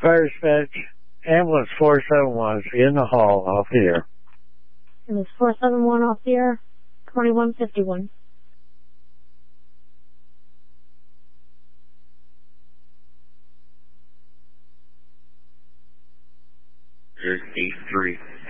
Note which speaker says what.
Speaker 1: Fire dispatch, ambulance 471 is in the hall off here.
Speaker 2: Ambulance 471 off here, 2151.
Speaker 3: Here's 8-3.